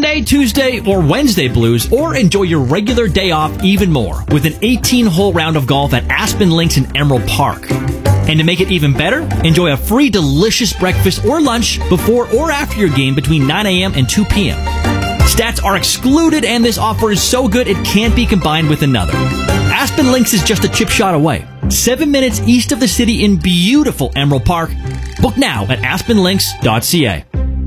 Monday, Tuesday, or Wednesday blues, or enjoy your regular day off even more with an 18-hole round of golf at Aspen Links in Emerald Park. And to make it even better, enjoy a free delicious breakfast or lunch before or after your game between 9 a.m. and 2 p.m. Stats are excluded, and this offer is so good it can't be combined with another. Aspen Links is just a chip shot away, 7 minutes east of the city in beautiful Emerald Park. Book now at aspenlinks.ca.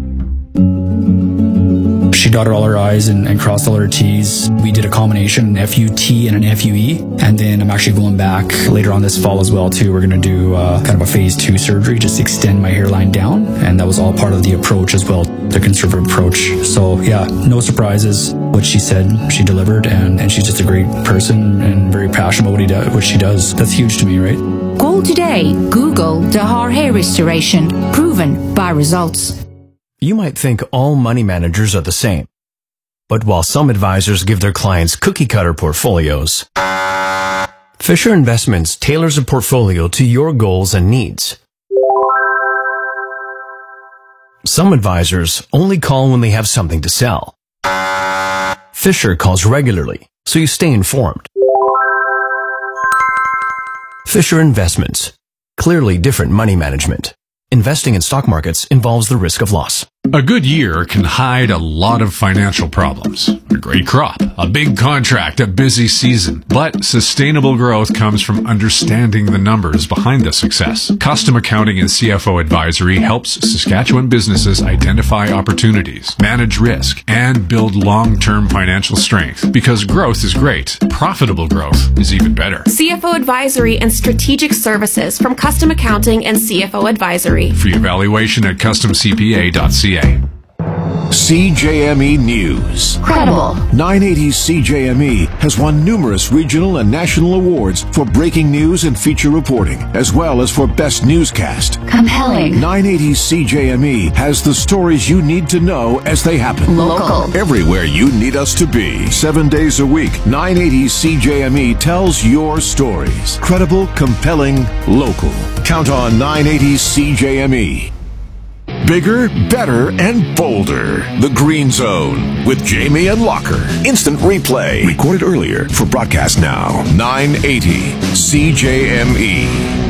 She dotted all her I's and crossed all her T's. We did a combination, an FUT and an FUE. And then I'm actually going back later on this fall as well, too. We're going to do kind of a phase 2 surgery, just extend my hairline down. And that was all part of the approach as well, the conservative approach. So, yeah, no surprises. What she said, she delivered. And she's just a great person and very passionate about what she does. That's huge to me, right? Call today. Google Dahar Hair Restoration. Proven by results. You might think all money managers are the same. But while some advisors give their clients cookie-cutter portfolios, Fisher Investments tailors a portfolio to your goals and needs. Some advisors only call when they have something to sell. Fisher calls regularly, so you stay informed. Fisher Investments. Clearly different money management. Investing in stock markets involves the risk of loss. A good year can hide a lot of financial problems. A great crop, a big contract, a busy season. But sustainable growth comes from understanding the numbers behind the success. Custom Accounting and CFO Advisory helps Saskatchewan businesses identify opportunities, manage risk, and build long-term financial strength. Because growth is great, profitable growth is even better. CFO Advisory and Strategic Services from Custom Accounting and CFO Advisory. Free evaluation at customcpa.ca. CJME News. Credible. 980 CJME has won numerous regional and national awards for breaking news and feature reporting, as well as for best newscast. Compelling. 980 CJME has the stories you need to know as they happen. Local. Everywhere you need us to be. 7 days a week, 980 CJME tells your stories. Credible, compelling, local. Count on 980 CJME. Bigger, better, and bolder. The Green Zone with Jamie and Locker. Instant replay. Recorded earlier for broadcast now. 980 CJME.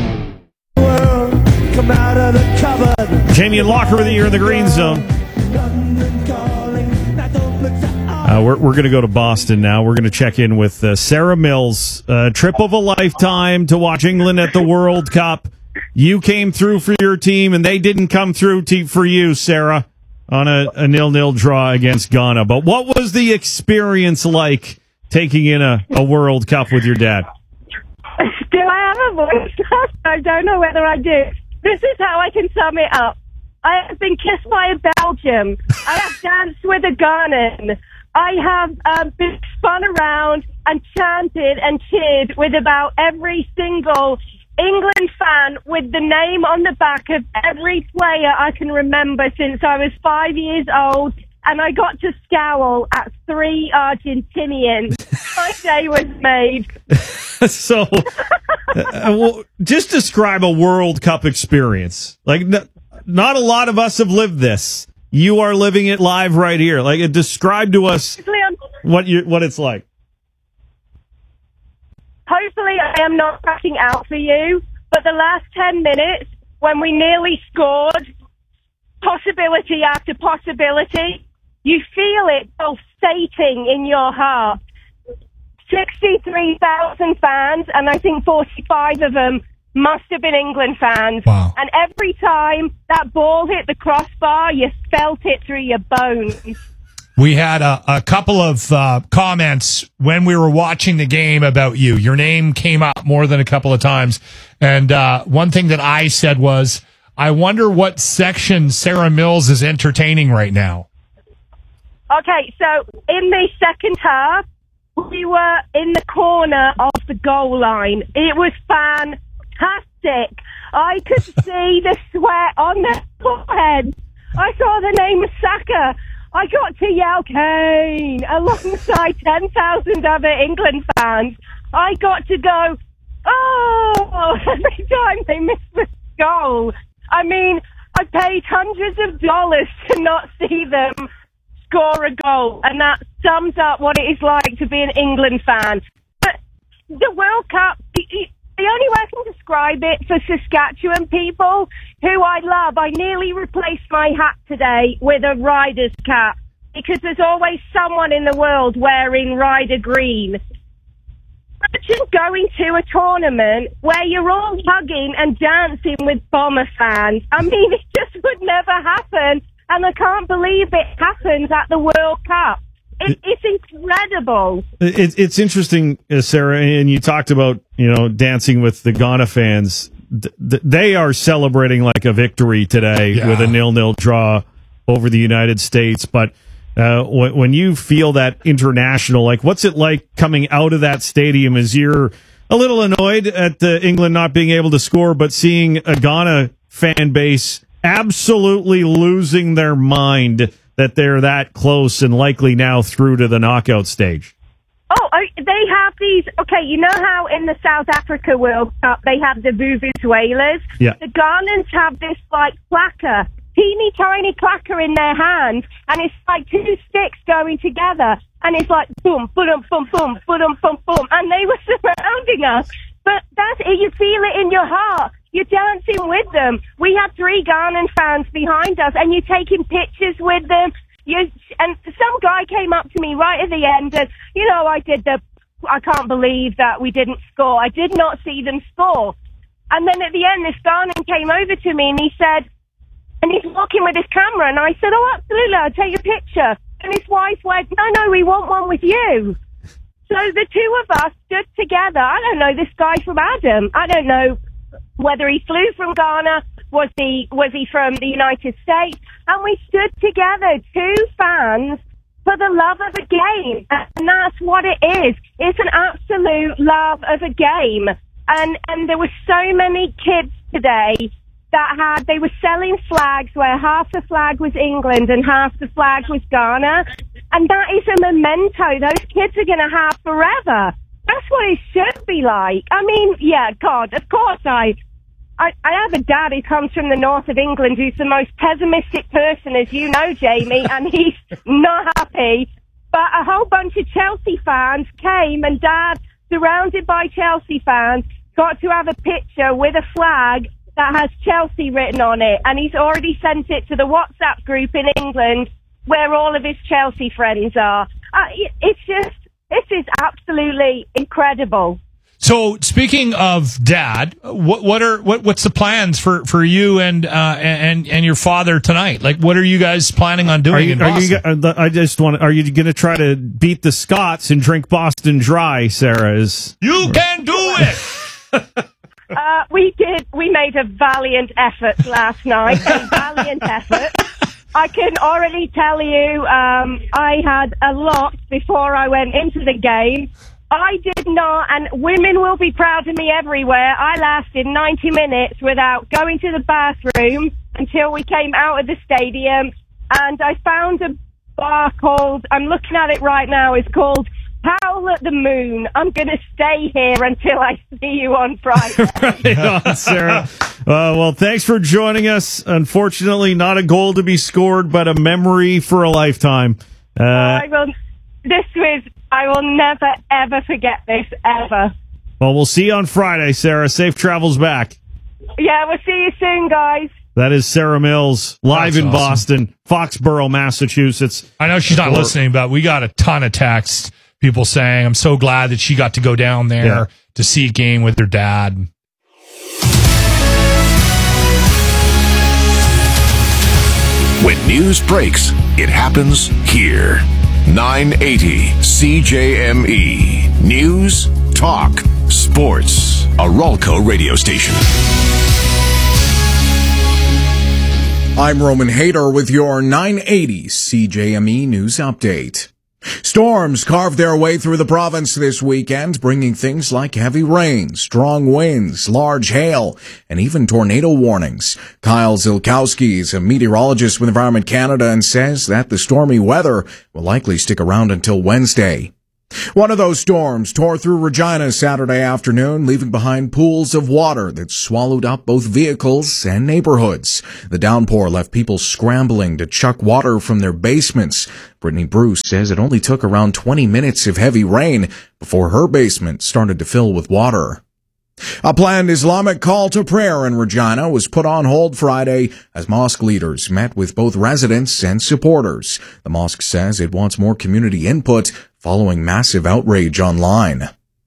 Come out of the cupboard. Jamie and Locker with you in the Green Zone. We're going to go to Boston now. We're going to check in with Sarah Mills. Trip of a lifetime to watch England at the World Cup. You came through for your team, and they didn't come through for you, Sarah, on a 0-0 draw against Ghana. But what was the experience like taking in a World Cup with your dad? Do I have a voice? I don't know whether I do. This is how I can sum it up. I have been kissed by a Belgium. I have danced with a Ghanaian. I have been spun around and chanted and cheered with about every single England fan with the name on the back of every player I can remember since I was 5 years old, and I got to scowl at 3 Argentinians. My day was made. So, just describe a World Cup experience. Like, not a lot of us have lived this. You are living it live right here. Like, describe to us what it's like. Hopefully I am not cracking out for you, but the last 10 minutes, when we nearly scored, possibility after possibility, you feel it pulsating in your heart. 63,000 fans, and I think 45 of them must have been England fans. Wow. And every time that ball hit the crossbar, you felt it through your bones. We had a couple of comments when we were watching the game about you. Your name came up more than a couple of times. And one thing that I said was, I wonder what section Sarah Mills is entertaining right now. Okay, so in the second half, we were in the corner of the goal line. It was fantastic. I could see the sweat on their forehead. I saw the name of Saka. I got to yell Kane alongside 10,000 other England fans. I got to go, oh, every time they missed the goal. I mean, I paid hundreds of dollars to not see them score a goal, and that sums up what it is like to be an England fan. But the World Cup, the only way I can describe it for Saskatchewan people, who I love, I nearly replaced my hat today with a Riders cap, because there's always someone in the world wearing Ryder green. Imagine going to a tournament where you're all hugging and dancing with Bomber fans. I mean, it just would never happen, and I can't believe it happens at the World Cup. It's incredible. It's interesting, Sarah, and you talked about, dancing with the Ghana fans. They are celebrating like a victory today with a 0-0 draw over the United States, but when you feel that international, like, what's it like coming out of that stadium as you're a little annoyed at England not being able to score, but seeing a Ghana fan base absolutely losing their mind that they're that close and likely now through to the knockout stage? Oh, they have these, okay, you know how in the South Africa World Cup they have the Vuvuzelas? Yeah. The Ghanaians have this, like, clacker, teeny tiny clacker in their hand, and it's like two sticks going together, and it's like boom, boom, boom, boom, boom, boom, boom, and they were surrounding us. But that's it, you feel it in your heart. You're dancing with them. We had 3 Ghanaian fans behind us, and you're taking pictures with them. And some guy came up to me right at the end, and, I can't believe that we didn't score. I did not see them score. And then at the end, this Ghanaian came over to me, and he said, and he's walking with his camera, and I said, oh, absolutely, I'll take a picture. And his wife went, no, we want one with you. So the two of us stood together. I don't know this guy from Adam. I don't know whether he flew from Ghana, was he from the United States, and we stood together, 2 fans, for the love of a game, and that's what it is. It's an absolute love of a game, and there were so many kids today that they were selling flags where half the flag was England and half the flag was Ghana, and that is a memento those kids are going to have forever. That's what it should be like. I mean, yeah, God, of course I have a dad who comes from the north of England who's the most pessimistic person, as you know, Jamie, and he's not happy. But a whole bunch of Chelsea fans came, and Dad, surrounded by Chelsea fans, got to have a picture with a flag that has Chelsea written on it, and he's already sent it to the WhatsApp group in England where all of his Chelsea friends are. This is absolutely incredible. So, speaking of Dad, what's the plans for you and your father tonight? Like, what are you guys planning on doing in Boston? Are you going to try to beat the Scots and drink Boston Dry, Sarah? You can do it! We made a valiant effort last night, a valiant effort. I can already tell you, I had a lot before I went into the game. I did not, and women will be proud of me everywhere. I lasted 90 minutes without going to the bathroom until we came out of the stadium, and I found a bar called, I'm looking at it right now, it's called Howl at the Moon. I'm going to stay here until I see you on Friday. Right on, Sarah. Well, thanks for joining us. Unfortunately, not a goal to be scored, but a memory for a lifetime. I will never, ever forget this, ever. Well, we'll see you on Friday, Sarah. Safe travels back. Yeah, we'll see you soon, guys. That is Sarah Mills, live in Boston, Foxborough, Massachusetts. I know she's not listening, but we got a ton of texts, people saying, I'm so glad that she got to go down there to see a game with her dad. When news breaks, it happens here. 980 CJME. News, talk, sports. A Ralco radio station. I'm Roman Hader with your 980 CJME News Update. Storms carved their way through the province this weekend, bringing things like heavy rain, strong winds, large hail, and even tornado warnings. Kyle Zilkowski is a meteorologist with Environment Canada and says that the stormy weather will likely stick around until Wednesday. One of those storms tore through Regina Saturday afternoon, leaving behind pools of water that swallowed up both vehicles and neighborhoods. The downpour left people scrambling to chuck water from their basements. Brittany Bruce says it only took around 20 minutes of heavy rain before her basement started to fill with water. A planned Islamic call to prayer in Regina was put on hold Friday as mosque leaders met with both residents and supporters. The mosque says it wants more community input following massive outrage online.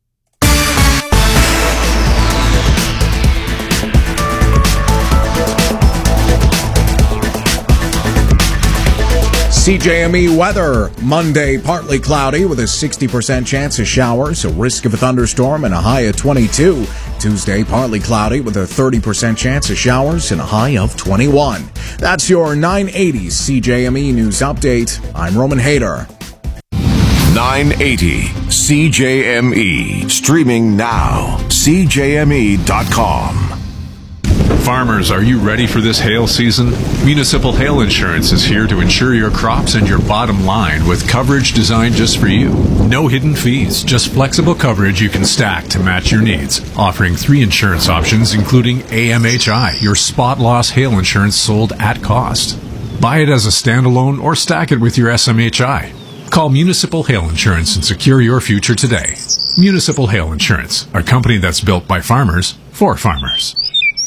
CJME weather. Monday, partly cloudy with a 60% chance of showers, a risk of a thunderstorm, and a high of 22. Tuesday, partly cloudy with a 30% chance of showers and a high of 21. That's your 980 CJME News Update. I'm Roman Hayter. 980 CJME. Streaming now. CJME.com. Farmers, are you ready for this hail season? Municipal Hail Insurance is here to insure your crops and your bottom line with coverage designed just for you. No hidden fees, just flexible coverage you can stack to match your needs. Offering 3 insurance options, including AMHI, your spot loss hail insurance sold at cost. Buy it as a standalone or stack it with your SMHI. Call Municipal Hail Insurance and secure your future today. Municipal Hail Insurance, a company that's built by farmers for farmers.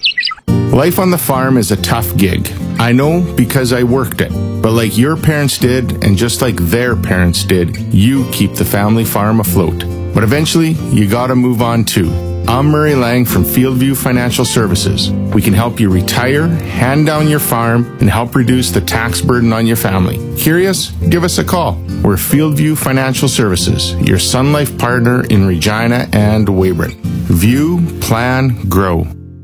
Life on the farm is a tough gig. I know because I worked it. But like your parents did, and just like their parents did, you keep the family farm afloat. But eventually, you gotta move on too. I'm Murray Lang from Fieldview Financial Services. We can help you retire, hand down your farm, and help reduce the tax burden on your family. Curious? Give us a call. We're Fieldview Financial Services, your Sun Life partner in Regina and Weyburn. View, plan, grow.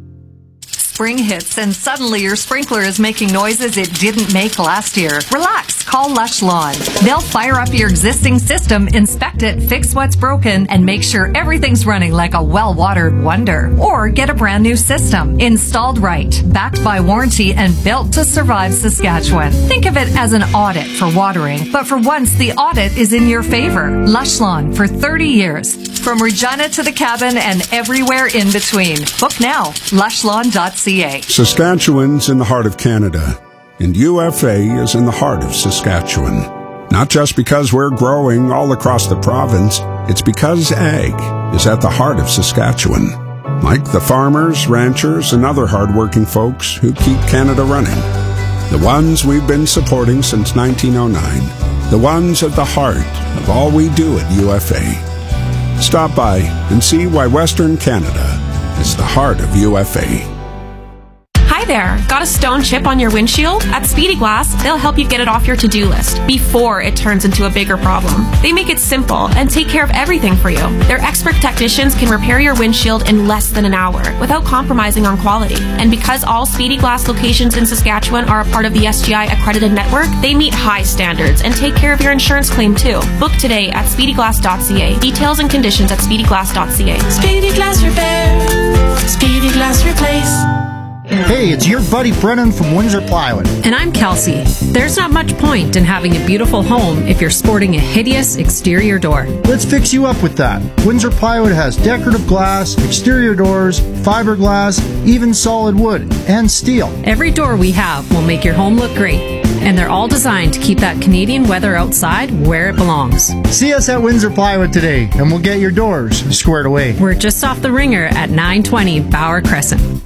Spring hits and suddenly your sprinkler is making noises it didn't make last year. Relax, call Lush Lawn. They'll fire up your existing system, inspect it, fix what's broken, and make sure everything's running like a well-watered wonder. Or get a brand new system, installed right, backed by warranty, and built to survive Saskatchewan. Think of it as an audit for watering, but for once the audit is in your favor. Lush Lawn for 30 years. From Regina to the cabin and everywhere in between. Book now, lushlawn.ca. Saskatchewan's in the heart of Canada, and UFA is in the heart of Saskatchewan. Not just because we're growing all across the province, it's because ag is at the heart of Saskatchewan. Like the farmers, ranchers, and other hardworking folks who keep Canada running. The ones we've been supporting since 1909. The ones at the heart of all we do at UFA. Stop by and see why Western Canada is the heart of UFA. Hi there. Got a stone chip on your windshield? At Speedy Glass, they'll help you get it off your to-do list before it turns into a bigger problem. They make it simple and take care of everything for you. Their expert technicians can repair your windshield in less than an hour without compromising on quality. And because all Speedy Glass locations in Saskatchewan are a part of the SGI accredited network, they meet high standards and take care of your insurance claim too. Book today at speedyglass.ca. Details and conditions at speedyglass.ca. Speedy Glass Repair. Speedy Glass Replace. Hey, it's your buddy Brennan from Windsor Plywood. And I'm Kelsey. There's not much point in having a beautiful home if you're sporting a hideous exterior door. Let's fix you up with that. Windsor Plywood has decorative glass, exterior doors, fiberglass, even solid wood, and steel. Every door we have will make your home look great. And they're all designed to keep that Canadian weather outside where it belongs. See us at Windsor Plywood today, and we'll get your doors squared away. We're just off the Ringer at 920 Bauer Crescent.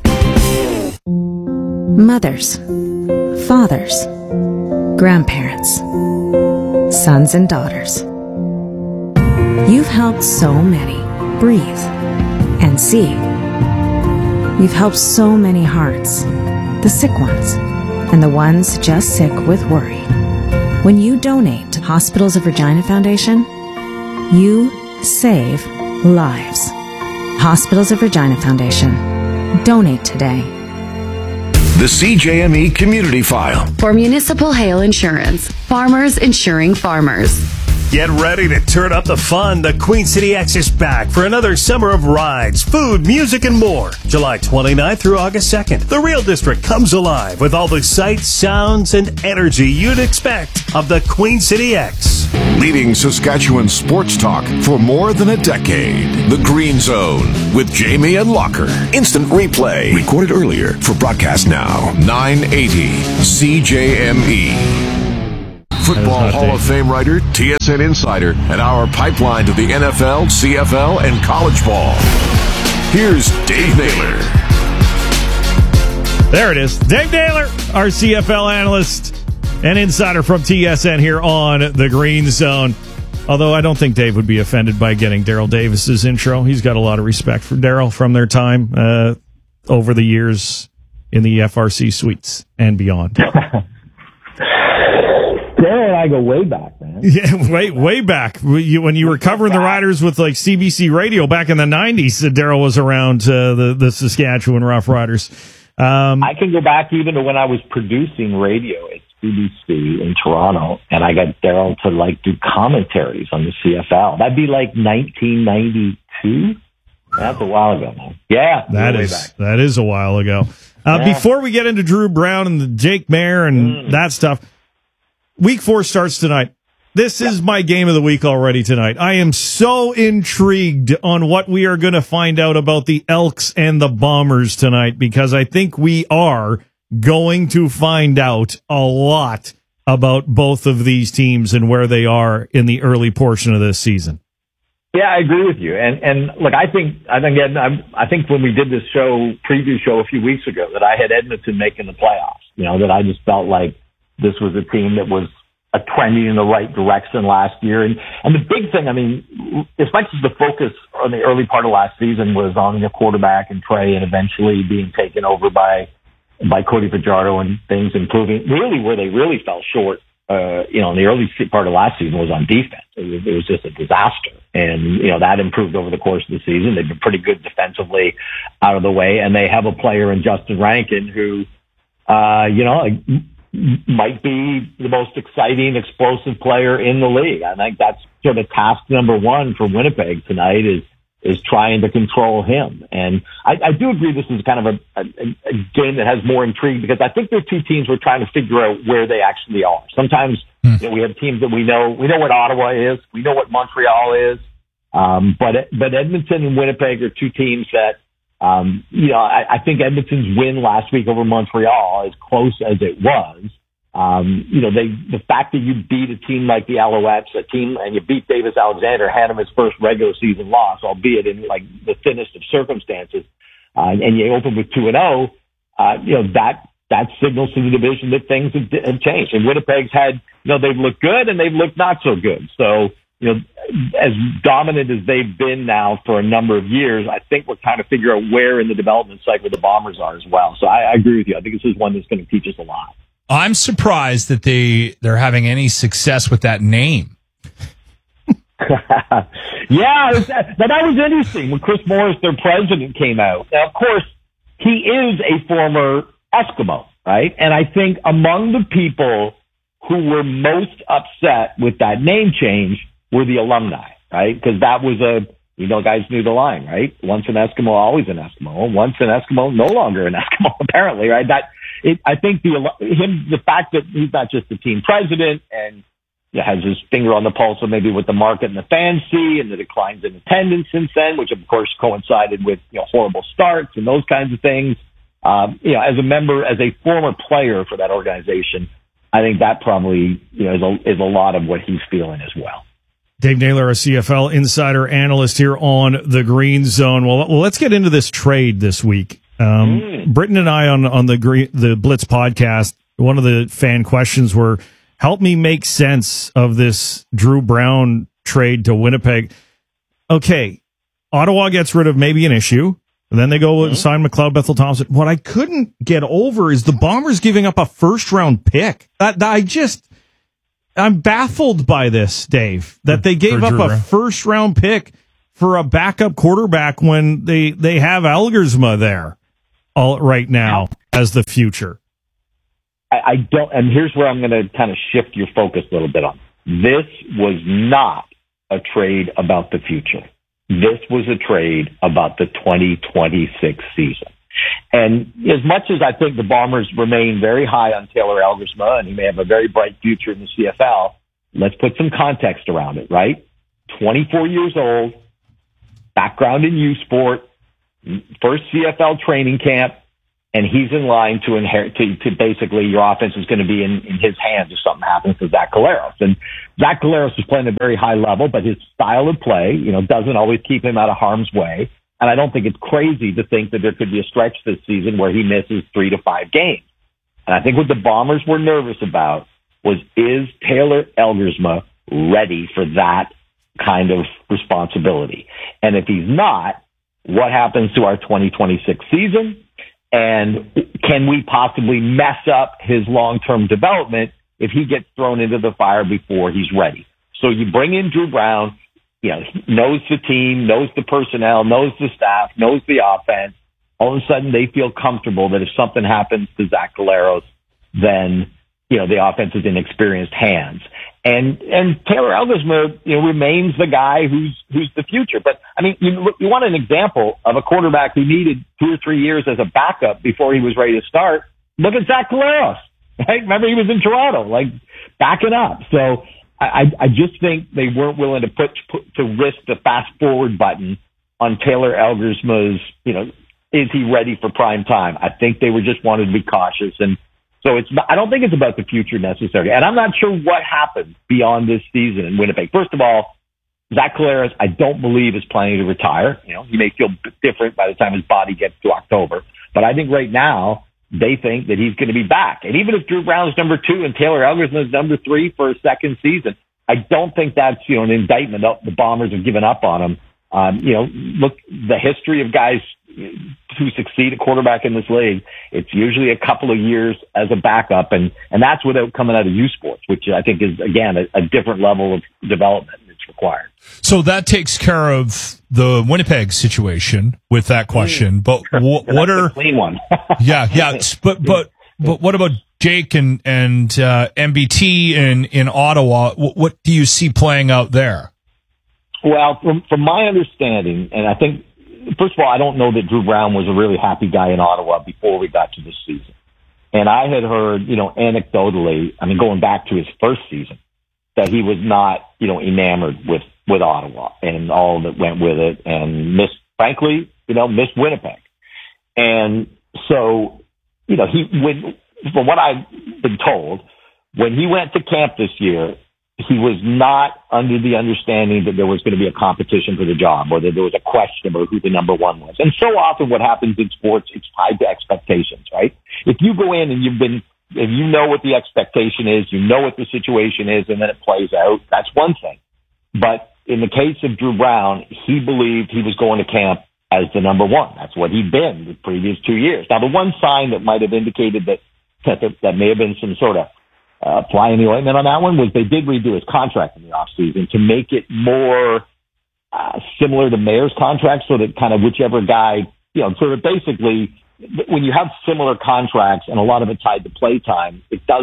Mothers, fathers, grandparents, sons and daughters. You've helped so many breathe and see. You've helped so many hearts, the sick ones, and the ones just sick with worry. When you donate to Hospitals of Regina Foundation, you save lives. Hospitals of Regina Foundation. Donate today. The CJME Community File. For Municipal Hail Insurance. Farmers insuring farmers. Get ready to turn up the fun. The Queen City X is back for another summer of rides, food, music, and more. July 29th through August 2nd. The Real District comes alive with all the sights, sounds, and energy you'd expect of the Queen City X. leading Saskatchewan sports talk for more than a decade. The Green Zone with Jamie and Locker. Instant replay. Recorded earlier for broadcast now. 980 CJME. Football Hall of Fame writer, TSN insider, and our pipeline to the NFL, CFL, and college ball. Here's Dave Naylor. There it is. Dave Naylor, our CFL analyst and insider from TSN here on the Green Zone. Although I don't think Dave would be offended by getting Daryl Davis's intro. He's got a lot of respect for Daryl from their time over the years in the FRC suites and beyond. Daryl and I go way back, man. Yeah, way back. When you were covering the Riders with like CBC Radio back in the 90s, Daryl was around the Saskatchewan Rough Riders. I can go back even to when I was producing radio at CBC in Toronto, and I got Daryl to like do commentaries on the CFL. That'd be like 1992. That's a while ago, man. Yeah, that is a while ago. Before we get into Drew Brown and the Jake Mayer and that stuff, Week 4 starts tonight. This is my game of the week already tonight. I am so intrigued on what we are going to find out about the Elks and the Bombers tonight, because I think we are going to find out a lot about both of these teams and where they are in the early portion of this season. Yeah, I agree with you. And look, I think when we did this preview show a few weeks ago, that I had Edmonton making the playoffs. That I just felt like this was a team that was trending in the right direction last year. And the big thing, I mean, as much as the focus on the early part of last season was on the quarterback and Trey and eventually being taken over by Cody Fajardo and things improving, really where they really fell short, in the early part of last season was on defense. It was just a disaster. And, that improved over the course of the season. They've been pretty good defensively out of the way. And they have a player in Justin Rankin who, might be the most exciting, explosive player in the league. I think that's sort of task number one for Winnipeg tonight is trying to control him. And I do agree this is kind of a game that has more intrigue, because I think there are two teams we're trying to figure out where they actually are. Sometimes we have teams that we know what Ottawa is, we know what Montreal is, but Edmonton and Winnipeg are two teams that I think Edmonton's win last week over Montreal, as close as it was, the fact that you beat a team like the Alouettes, and you beat Davis Alexander, had him his first regular season loss, albeit in like the thinnest of circumstances, and you open with 2-0, that signals to the division that things have changed. And Winnipeg's had, they've looked good and they've looked not so good. So, as dominant as they've been now for a number of years, I think we're trying to figure out where in the development cycle the Bombers are as well. So I agree with you. I think this is one that's going to teach us a lot. I'm surprised that they're having any success with that name. Yeah, that was interesting when Chris Morris, their president, came out. Now, of course, he is a former Eskimo, right? And I think among the people who were most upset with that name change were the alumni, right? Because that was guys knew the line, right? Once an Eskimo, always an Eskimo. Once an Eskimo, no longer an Eskimo, apparently, right? I think the fact that he's not just the team president and has his finger on the pulse of maybe what the market and the fans see, and the declines in attendance since then, which of course coincided with horrible starts and those kinds of things. As a member, as a former player for that organization, I think that probably is a lot of what he's feeling as well. Dave Naylor, a CFL insider analyst here on the Green Zone. Well, let's get into this trade this week. Britton and I on the Blitz podcast, one of the fan questions were, help me make sense of this Drew Brown trade to Winnipeg. Okay, Ottawa gets rid of maybe an issue, and then they go and sign McLeod Bethel Thompson. What I couldn't get over is the Bombers giving up a first-round pick. I'm baffled by this, Dave, that they gave up a first-round pick for a backup quarterback when they have Elgersma there right now as the future. I don't, and here's where I'm going to kind of shift your focus a little bit on. This was not a trade about the future. This was a trade about the 2026 season. And as much as I think the Bombers remain very high on Taylor Elgersma, and he may have a very bright future in the CFL, let's put some context around it, right? 24 years old, background in U Sport, first CFL training camp, and he's in line to inherit, to basically your offense is going to be in his hands if something happens to Zach Collaros. And Zach Collaros is playing at a very high level, but his style of play, doesn't always keep him out of harm's way. And I don't think it's crazy to think that there could be a stretch this season where he misses 3 to 5 games. And I think what the Bombers were nervous about was, is Taylor Elgersma ready for that kind of responsibility? And if he's not, what happens to our 2026 season? And can we possibly mess up his long-term development if he gets thrown into the fire before he's ready? So you bring in Drew Brown, he knows the team, knows the personnel, knows the staff, knows the offense. All of a sudden they feel comfortable that if something happens to Zach Collaros, then, the offense is in experienced hands. And Taylor Elgersma, remains the guy who's the future. But I mean, you want an example of a quarterback who needed 2 or 3 years as a backup before he was ready to start. Look at Zach Collaros, right? Remember, he was in Toronto, backing up. So I just think they weren't willing to risk the fast forward button on Taylor Elgersma's, is he ready for prime time? I think they were just wanted to be cautious. And so I don't think it's about the future necessarily. And I'm not sure what happens beyond this season in Winnipeg. First of all, Zach Collaros, I don't believe is planning to retire. He may feel different by the time his body gets to October. But I think right now they think that he's going to be back. And even if Drew Brown's number 2 and Taylor Elgersma is number 3 for a second season, I don't think that's, an indictment of the Bombers have given up on him. Look, the history of guys who succeed at quarterback in this league, it's usually a couple of years as a backup, and that's without coming out of U Sports, which I think is, again, a different level of development that's required. So that takes care of the Winnipeg situation with that question. But what are clean one? yeah. But what about Jake and MBT in Ottawa? What do you see playing out there? Well, from my understanding, and I think, first of all, I don't know that Drew Brown was a really happy guy in Ottawa before we got to this season. And I had heard, anecdotally, going back to his first season, that he was not, enamored with Ottawa and all that went with it, and missed Winnipeg. And so, from what I've been told, when he went to camp this year, he was not under the understanding that there was going to be a competition for the job, or that there was a question about who the number 1 was. And so often what happens in sports, it's tied to expectations, right? If you go in and if you know what the expectation is, you know what the situation is, and then it plays out, that's one thing. But in the case of Drew Brown, he believed he was going to camp as the number 1. That's what he'd been the previous 2 years. Now, the one sign that might have indicated that may have been some sort of fly in the ointment on that one was they did redo his contract in the offseason to make it more similar to Mayer's contract, so that kind of whichever guy, sort of basically when you have similar contracts and a lot of it tied to play time,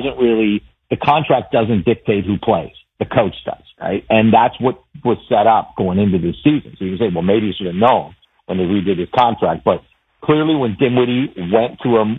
the contract doesn't dictate who plays. The coach does, right? And that's what was set up going into this season. So you can say, well, maybe you should have known when they redid his contract, but clearly, when Dinwiddie went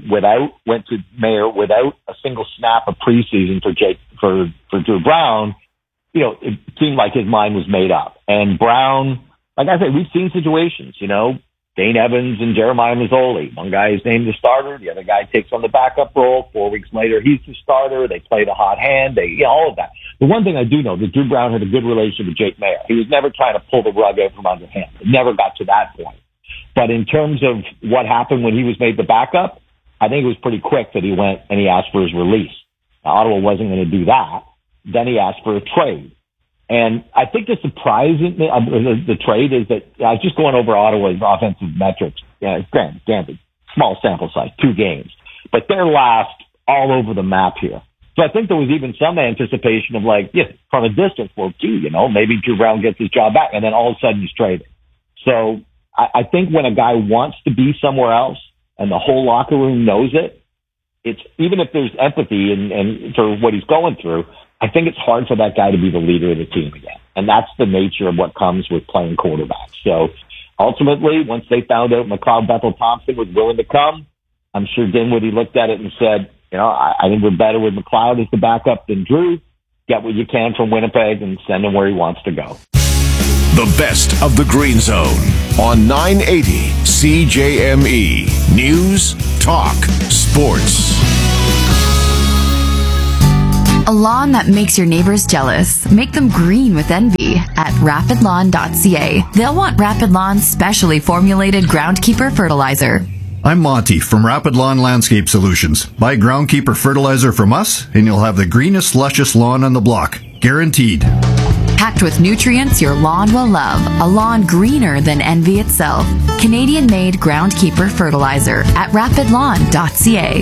to Mayer without a single snap of preseason for Drew Brown, it seemed like his mind was made up. And Brown, like I said, we've seen situations, Dane Evans and Jeremiah Mazzoli. One guy is named the starter, the other guy takes on the backup role. 4 weeks later, he's the starter. They play the hot hand. All of that. The one thing I do know that Drew Brown had a good relationship with Jake Mayer. He was never trying to pull the rug out from under him. It never got to that point. But in terms of what happened when he was made the backup, I think it was pretty quick that he went and he asked for his release. Now, Ottawa wasn't going to do that. Then he asked for a trade. And I think the surprising the trade is that I was just going over Ottawa's offensive metrics. Granted, small sample size, 2 games. But they're last all over the map here. So I think there was even some anticipation of from a distance, maybe Drew Brown gets his job back, and then all of a sudden he's traded. So I think when a guy wants to be somewhere else and the whole locker room knows it, it's even if there's empathy and for what he's going through, I think it's hard for that guy to be the leader of the team again. And that's the nature of what comes with playing quarterback. So ultimately, once they found out McLeod Bethel-Thompson was willing to come, I'm sure Dinwiddie looked at it and said, I think we're better with McLeod as the backup than Drew. get what you can from Winnipeg and send him where he wants to go. The best of the Green Zone on 980 CJME. News, talk, sports. A lawn that makes your neighbors jealous. Make them green with envy at rapidlawn.ca. They'll want Rapid Lawn's specially formulated Groundkeeper fertilizer. I'm Monty from Rapid Lawn Landscape Solutions. Buy Groundkeeper fertilizer from us, and you'll have the greenest, luscious lawn on the block. Guaranteed. Packed with nutrients your lawn will love. A lawn greener than envy itself. Canadian-made Groundkeeper fertilizer at rapidlawn.ca.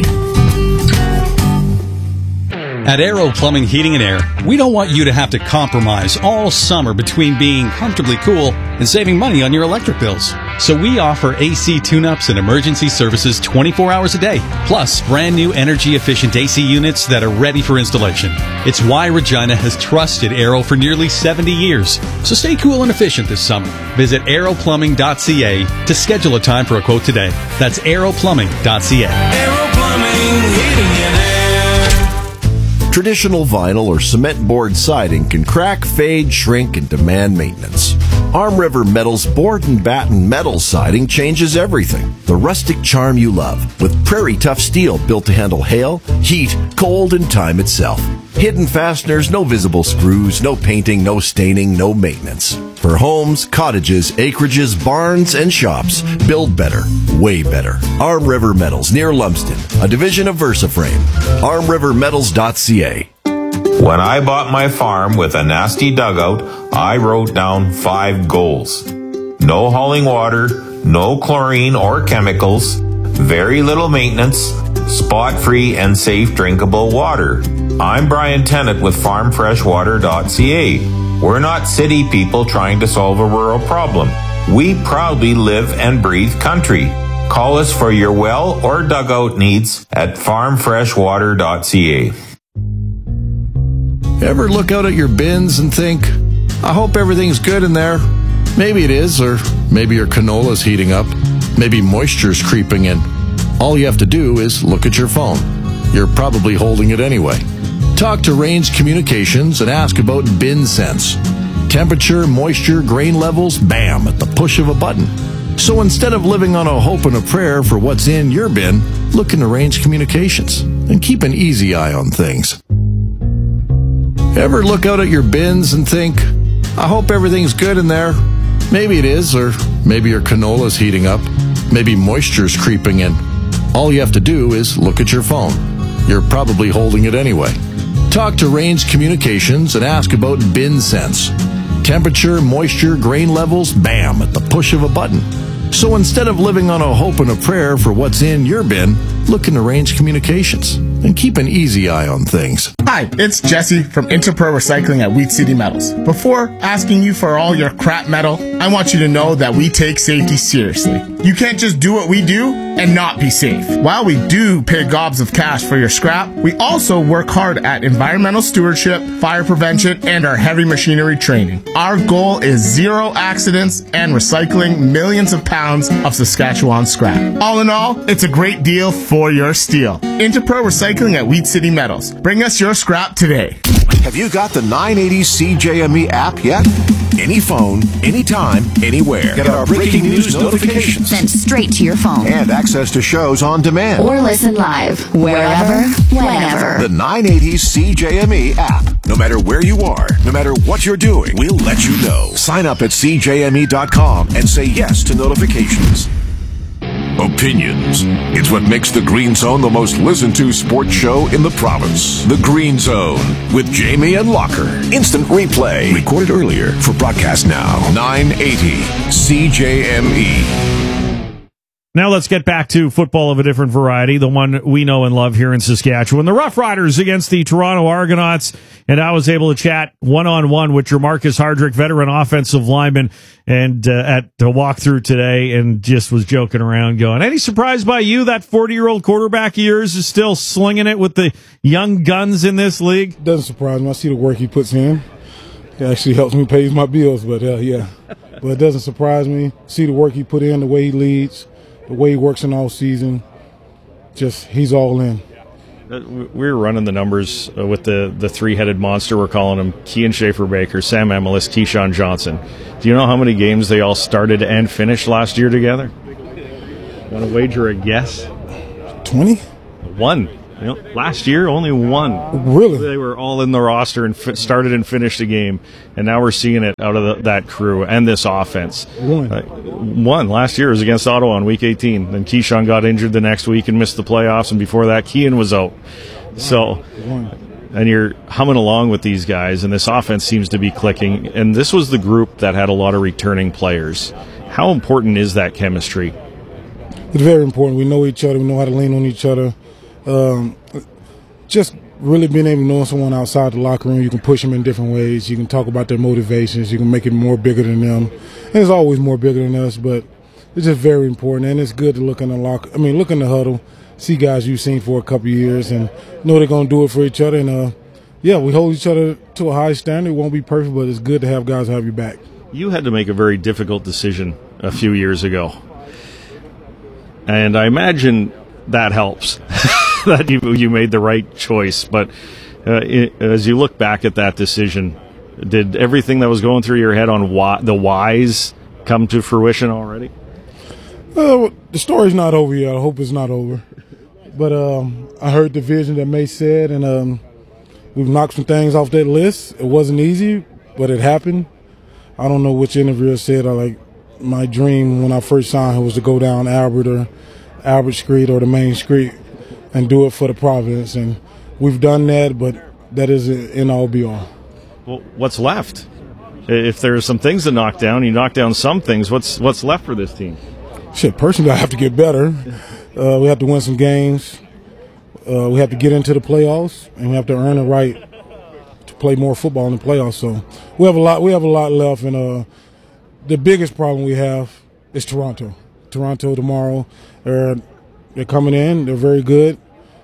At Aero Plumbing, Heating and Air, we don't want you to have to compromise all summer between being comfortably cool and saving money on your electric bills. So we offer AC tune-ups and emergency services 24 hours a day, plus brand new energy-efficient AC units that are ready for installation. It's why Regina has trusted Aero for nearly 70 years. So stay cool and efficient this summer. Visit aeroplumbing.ca to schedule a time for a quote today. That's aeroplumbing.ca. Aero Plumbing, Heating and Air. Traditional vinyl or cement board siding can crack, fade, shrink, and demand maintenance. Arm River Metal's board and batten metal siding changes everything. The rustic charm you love, with prairie tough steel built to handle hail, heat, cold, and time itself. Hidden fasteners, no visible screws, no painting, no staining, no maintenance. For homes, cottages, acreages, barns, and shops, build better, way better. Arm River Metals near Lumsden, a division of VersaFrame. ArmRiverMetals.ca. When I bought my farm with a nasty dugout, I wrote down 5 goals. No hauling water, no chlorine or chemicals, very little maintenance, spot-free and safe drinkable water. I'm Brian Tennant with FarmFreshWater.ca. We're not city people trying to solve a rural problem. We proudly live and breathe country. Call us for your well or dugout needs at FarmFreshWater.ca. Ever look out at your bins and think, I hope everything's good in there? Maybe it is, or maybe your canola's heating up. Maybe moisture's creeping in. All you have to do is look at your phone. You're probably holding it anyway. Talk to Range Communications and ask about Bin Sense. Temperature, moisture, grain levels, bam, at the push of a button. So instead of living on a hope and a prayer for what's in your bin, look into Range Communications and keep an easy eye on things. Ever look out at your bins and think, I hope everything's good in there? Maybe it is, or maybe your canola's heating up. Maybe moisture's creeping in. All you have to do is look at your phone. You're probably holding it anyway. Talk to Range Communications and ask about Bin Sense. Temperature, moisture, grain levels, bam, at the push of a button. So instead of living on a hope and a prayer for what's in your bin, look into Range Communications and keep an easy eye on things. Hi, it's Jesse from Interpro Recycling at Wheat City Metals. Before asking you for all your crap metal, I want you to know that we take safety seriously. You can't just do what we do and not be safe. While we do pay gobs of cash for your scrap, we also work hard at environmental stewardship, fire prevention, and our heavy machinery training. Our goal is 0 accidents and recycling millions of pounds of Saskatchewan scrap. All in all, it's a great deal for your steel. Interpro Recycling at Wheat City Metals. Bring us your scrap today. Have you got the 980 CJME app yet? Any phone, anytime, anywhere. Get our breaking news notifications Sent straight to your phone. and access to shows on demand. Or listen live, wherever, whenever. The 980 CJME app. No matter where you are, no matter what you're doing, we'll let you know. Sign up at CJME.com and say yes to notifications. Opinions. It's what makes The Green Zone the most listened to sports show in the province. The Green Zone with Jamie and Locker. Instant replay. Recorded earlier for broadcast now. 980 CJME. Now let's get back to football of a different variety, the one we know and love here in Saskatchewan. The Rough Riders against the Toronto Argonauts, and I was able to chat one-on-one with Jermarcus Hardrick, veteran offensive lineman, and at the walkthrough today, and just was joking around going, any surprise by you that 40-year-old quarterback of yours is still slinging it with the young guns in this league? Doesn't surprise me. I see the work he puts in. It actually helps me pay my bills, but yeah. But it doesn't surprise me. See the work he put in, the way he leads, the way he works in all season. Just, he's all in. We were running the numbers with the three-headed monster, we're calling him, Kean Schaefer-Baker, Sam Emelis, Keyshawn Johnson. Do you know how many games they all started and finished last year together? Want to wager a guess? 20? One. Last year, only one. Really? They were all in the roster and started and finished a game, and now we're seeing it out of that crew and this offense. One. Last year was against Ottawa in Week 18. Then Keyshawn got injured the next week and missed the playoffs, and before that, Kean was out. So, and you're humming along with these guys, and this offense seems to be clicking. And this was the group that had a lot of returning players. How important is that chemistry? It's very important. We know each other. We know how to lean on each other. Just really being able to know someone outside the locker room, you can push them in different ways. You can talk about their motivations. You can make it more bigger than them. And it's always more bigger than us, but it's just very important. And it's good to look in the look in the huddle, see guys you've seen for a couple of years, and know they're going to do it for each other. And we hold each other to a high standard. It won't be perfect, but it's good to have guys have your back. You had to make a very difficult decision a few years ago, and I imagine that helps. That you made the right choice. But as you look back at that decision, did everything that was going through your head on the whys come to fruition already? The story's not over yet. I hope it's not over. But I heard the vision that May said, and we've knocked some things off that list. It wasn't easy, but it happened. I don't know which interviewer said my dream when I first signed was to go down Albert Street or the main street and do it for the Providence, and we've done that, but that isn't in all be all. Well, what's left? If there's some things to knock down, you knock down some things. What's left for this team? Personally, I have to get better. We have to win some games. We have to get into the playoffs, and we have to earn the right to play more football in the playoffs. So we have a lot. We have a lot left, and the biggest problem we have is Toronto. Toronto tomorrow. They're coming in. They're very good.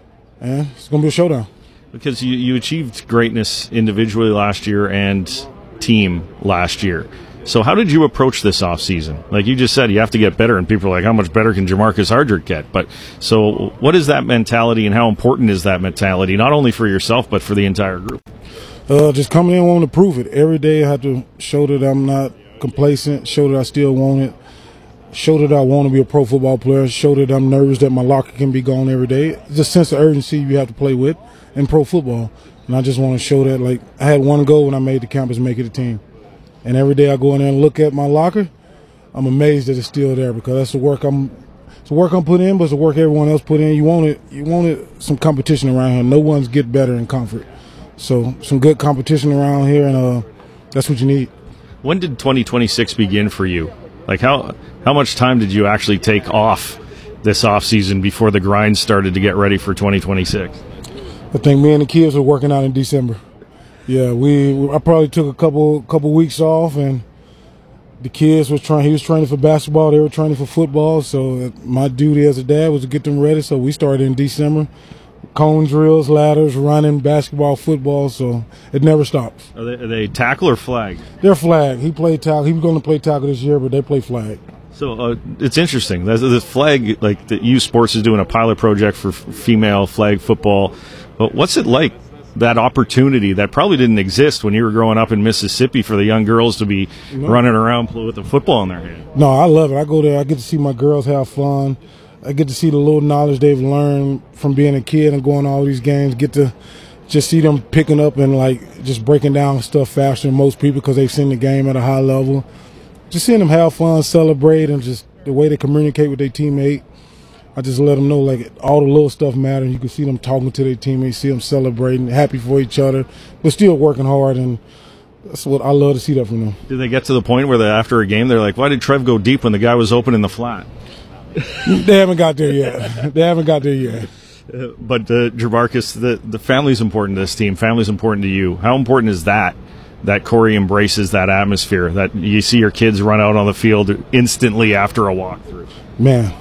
And it's going to be a showdown. Because you achieved greatness individually last year and team last year. So how did you approach this offseason? Like you just said, you have to get better, and people are like, how much better can Jamarcus Hardrick get? But so what is that mentality, and how important is that mentality, not only for yourself but for the entire group? Just coming in wanting to prove it. Every day I have to show that I'm not complacent, show that I still want it. Show that I want to be a pro football player. Show that I'm nervous that my locker can be gone every day. It's a sense of urgency you have to play with in pro football. And I just want to show that, I had one goal when I made the campus, make it a team. And every day I go in there and look at my locker, I'm amazed that it's still there, because that's the work I'm putting in, but it's the work everyone else put in. You wanted some competition around here. No one's get better in comfort. So some good competition around here, and that's what you need. When did 2026 begin for you? How much time did you actually take off this offseason before the grind started to get ready for 2026? I think me and the kids were working out in December. Yeah, I probably took a couple weeks off, and the kids he was training for basketball, they were training for football, so my duty as a dad was to get them ready, so we started in December. Cone drills, ladders, running, basketball, football, so it never stops. Are they tackle or flag? They're flag. He played tackle. He was going to play tackle this year, but they play flag. So it's interesting. The flag, the U Sports is doing a pilot project for female flag football. But what's it like, that opportunity that probably didn't exist when you were growing up in Mississippi, for the young girls to be running around with a football in their hand? No, I love it. I go there. I get to see my girls have fun. I get to see the little knowledge they've learned from being a kid and going to all these games. Get to just see them picking up and just breaking down stuff faster than most people, because they've seen the game at a high level. Just seeing them have fun, celebrate, and just the way they communicate with their teammate. I just let them know all the little stuff matters. You can see them talking to their teammates, see them celebrating, happy for each other, but still working hard, and that's what I love to see that from them. Did they get to the point where after a game they're like, why did Trev go deep when the guy was open in the flat? They haven't got there yet. But Jamarcus, the family's important to this team. Family's important to you. How important is that Corey embraces that atmosphere, that you see your kids run out on the field instantly after a walkthrough? Man,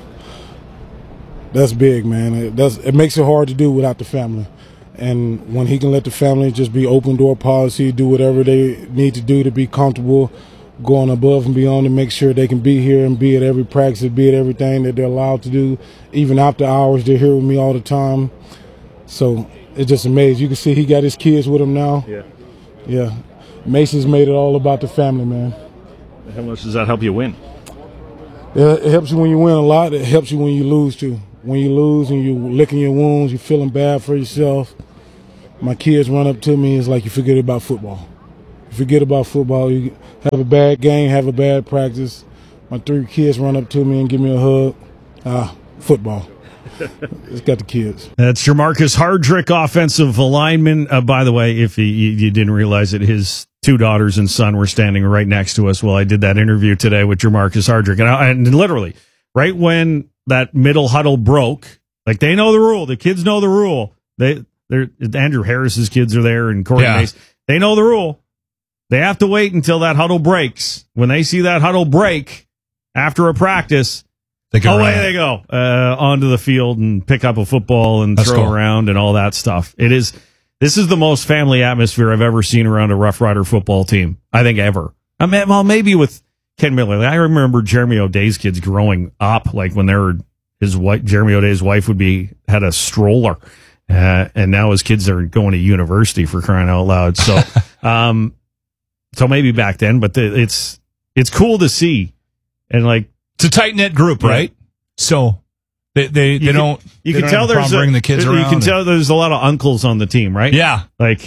that's big, man. It makes it hard to do without the family. And when he can let the family just be open door policy, do whatever they need to do to be comfortable, going above and beyond to make sure they can be here and be at every practice, be at everything that they're allowed to do. Even after hours, they're here with me all the time. So it's just amazing. You can see he got his kids with him now. Yeah. Mason's made it all about the family, man. How much does that help you win? It helps you when you win a lot. It helps you when you lose, too. When you lose and you're licking your wounds, you're feeling bad for yourself. My kids run up to me. It's like you forget about football. You forget about football. You have a bad game, have a bad practice. My 3 kids run up to me and give me a hug. Football. It's got the kids. That's Jamarcus Hardrick, offensive lineman. By the way, if you didn't realize it, his 2 daughters and son were standing right next to us while I did that interview today with Jamarcus Hardrick. And literally, right when that middle huddle broke, like they know the rule. The kids know the rule. Andrew Harris's kids are there and Corey Mace. They know the rule. They have to wait until that huddle breaks. When they see that huddle break after a practice, away they go onto the field and pick up a football and throw around and all that stuff. This is the most family atmosphere I've ever seen around a Rough Rider football team. I think ever. I mean, well, maybe with Ken Miller. I remember Jeremy O'Day's kids growing up, like when they were Jeremy O'Day's wife had a stroller, and now his kids are going to university, for crying out loud. So, so maybe back then, but it's cool to see, and like it's a tight knit group, right? So they don't. You can tell bring the kids around. You can tell there's a lot of uncles on the team, right? Yeah,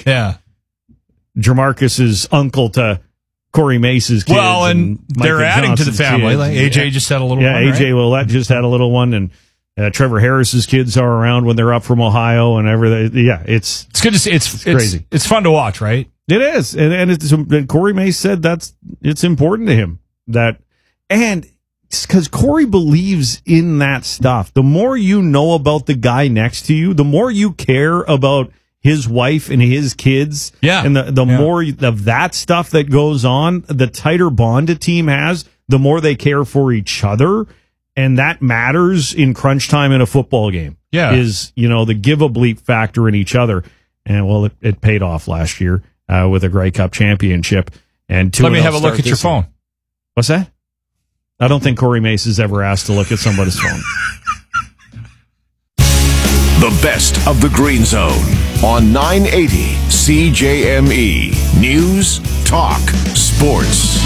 Jamarcus's uncle to Corey Mace's kids. Well, and they're adding to the family. Like AJ just had a little one. Yeah, AJ Willette just had a little one, and Trevor Harris's kids are around when they're up from Ohio and everything. Yeah, it's good to see. It's crazy. It's fun to watch, right? It is, and Corey Mace said it's important to him and because Corey believes in that stuff. The more you know about the guy next to you, the more you care about his wife and his kids. Yeah, and the more of that stuff that goes on, the tighter bond a team has, the more they care for each other, and that matters in crunch time in a football game. Yeah, is the give a bleep factor in each other, and well, it paid off last year. With a Grey Cup championship. And let me have a look at your phone. What's that? I don't think Corey Mace has ever asked to look at somebody's phone. The best of the Green Zone on 980 CJME. News, talk, sports.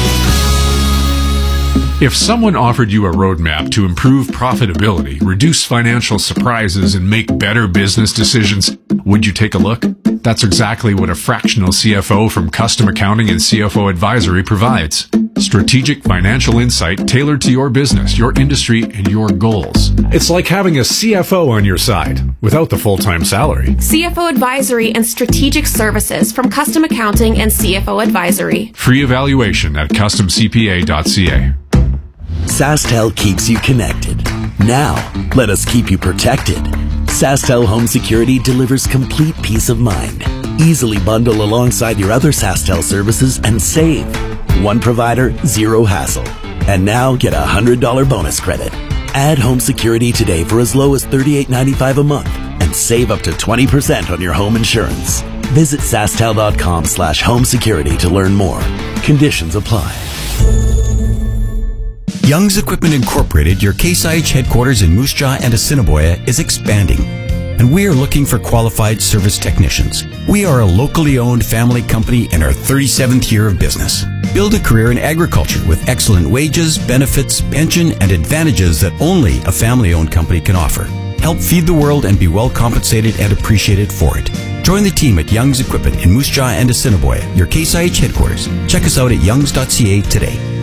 If someone offered you a roadmap to improve profitability, reduce financial surprises, and make better business decisions, would you take a look? That's exactly what a fractional CFO from Custom Accounting and CFO Advisory provides. Strategic financial insight tailored to your business, your industry, and your goals. It's like having a CFO on your side without the full-time salary. CFO Advisory and Strategic Services from Custom Accounting and CFO Advisory. Free evaluation at customcpa.ca. SaskTel keeps you connected. Now, let us keep you protected. SaskTel Home Security delivers complete peace of mind. Easily bundle alongside your other SaskTel services and save. One provider, zero hassle. And now get a $100 bonus credit. Add home security today for as low as $38.95 a month and save up to 20% on your home insurance. Visit SaskTel.com/home security to learn more. Conditions apply. Young's Equipment Incorporated, your Case IH headquarters in Moose Jaw and Assiniboia, is expanding, and we are looking for qualified service technicians. We are a locally owned family company in our 37th year of business. Build a career in agriculture with excellent wages, benefits, pension, and advantages that only a family-owned company can offer. Help feed the world and be well compensated and appreciated for it. Join the team at Young's Equipment in Moose Jaw and Assiniboia, your Case IH headquarters. Check us out at youngs.ca today.